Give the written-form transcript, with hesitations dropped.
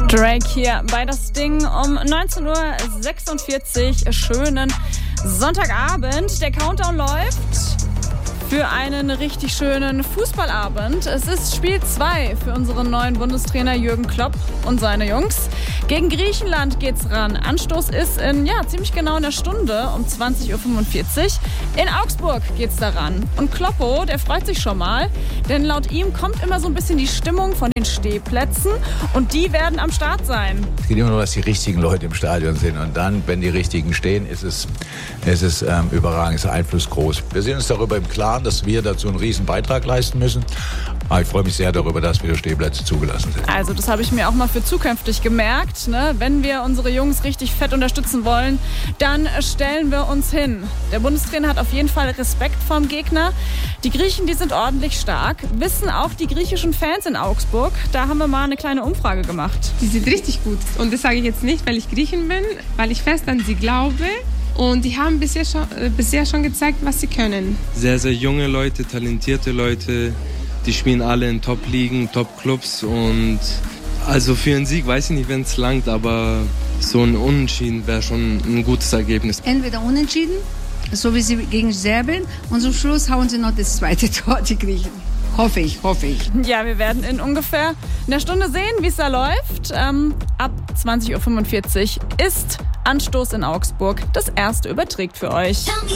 Drake hier bei Das Ding um 19.46 Uhr. Schönen Sonntagabend. Der Countdown läuft für einen richtig schönen Fußballabend. Es ist Spiel 2 für unseren neuen Bundestrainer Jürgen Klopp und seine Jungs. Gegen Griechenland geht's ran. Anstoß ist in ziemlich genau einer Stunde um 20.45 Uhr. In Augsburg geht's daran. Und Kloppo, der freut sich schon mal, denn laut ihm kommt immer so ein bisschen die Stimmung von den Stehplätzen und die werden am Start sein. Es geht immer nur, dass die richtigen Leute im Stadion sind und dann, wenn die richtigen stehen, ist es überragend, ist der Einfluss groß. Wir sind uns darüber im Klaren, dass wir dazu einen riesen Beitrag leisten müssen. Aber ich freue mich sehr darüber, dass wieder Stehplätze zugelassen sind. Also das habe ich mir auch mal für zukünftig gemerkt. Ne? Wenn wir unsere Jungs richtig fett unterstützen wollen, dann stellen wir uns hin. Der Bundestrainer hat auf jeden Fall Respekt vorm Gegner. Die Griechen, die sind ordentlich stark. Wissen auch die griechischen Fans in Augsburg. Da haben wir mal eine kleine Umfrage gemacht. Die sind richtig gut. Und das sage ich jetzt nicht, weil ich Griechin bin, weil ich fest an sie glaube. Und die haben bisher schon gezeigt, was sie können. Sehr, sehr junge Leute, talentierte Leute. Die spielen alle in Top-Ligen, Top-Clubs. Und also für einen Sieg weiß ich nicht, wenn es langt, aber so ein Unentschieden wäre schon ein gutes Ergebnis. Entweder Unentschieden, so wie sie gegen Serbien. Und zum Schluss hauen sie noch das zweite Tor, die Griechen. Hoffe ich. Ja, wir werden in ungefähr einer Stunde sehen, wie es da läuft. Ab 20.45 Uhr ist Anstoß in Augsburg. Das erste überträgt für euch.